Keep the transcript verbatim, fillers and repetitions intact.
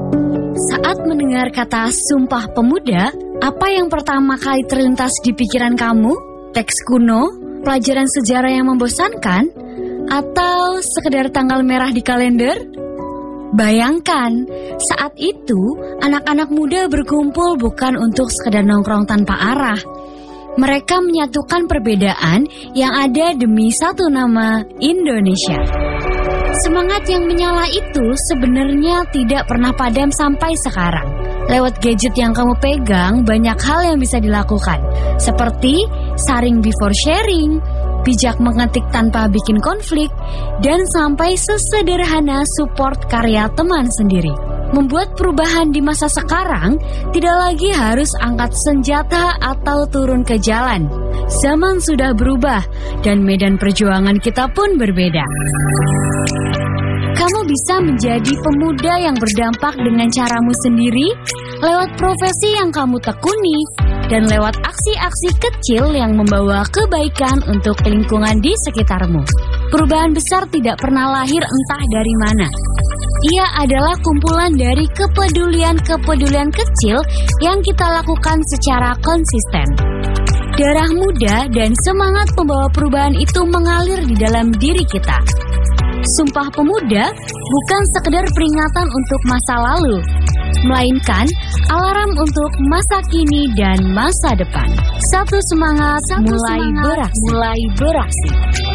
Saat mendengar kata Sumpah Pemuda, apa yang pertama kali terlintas di pikiran kamu? Teks kuno, pelajaran sejarah yang membosankan, atau sekedar tanggal merah di kalender? Bayangkan, saat itu anak-anak muda berkumpul bukan untuk sekedar nongkrong tanpa arah. Mereka menyatukan perbedaan yang ada demi satu nama, Indonesia. Semangat yang menyala itu sebenarnya tidak pernah padam sampai sekarang. Lewat gadget yang kamu pegang, banyak hal yang bisa dilakukan, seperti sharing before sharing, bijak mengetik tanpa bikin konflik, dan sampai sesederhana support karya teman sendiri. Membuat perubahan di masa sekarang tidak lagi harus angkat senjata atau turun ke jalan. Zaman sudah berubah dan medan perjuangan kita pun berbeda. Kamu bisa menjadi pemuda yang berdampak dengan caramu sendiri, lewat profesi yang kamu tekuni, dan lewat aksi-aksi kecil yang membawa kebaikan untuk lingkungan di sekitarmu. Perubahan besar tidak pernah lahir entah dari mana. Ia adalah kumpulan dari kepedulian-kepedulian kecil yang kita lakukan secara konsisten. Darah muda dan semangat pembawa perubahan itu mengalir di dalam diri kita. Sumpah Pemuda bukan sekedar peringatan untuk masa lalu, melainkan alarm untuk masa kini dan masa depan. Satu semangat, Satu mulai, semangat beraksi. mulai beraksi.